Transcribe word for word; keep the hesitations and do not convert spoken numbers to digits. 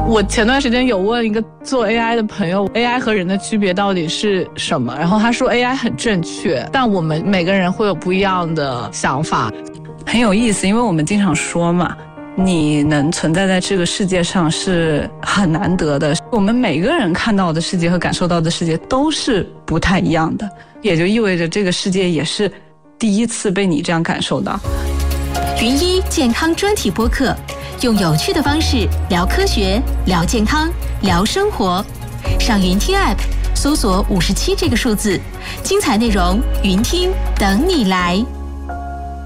我前段时间有问一个做 A I 的朋友 A I 和人的区别到底是什么，然后他说 A I 很正确，但我们每个人会有不一样的想法。 很有意思，因为我们经常说嘛，你能存在在这个世界上是很难得的，我们每个人看到的世界和感受到的世界都是不太一样的，也就意味着这个世界也是第一次被你这样感受到。 云医健康专题播客，用有趣的方式聊科学、聊健康、聊生活。上云听 App 搜索五十七这个数字，精彩内容云听等你来。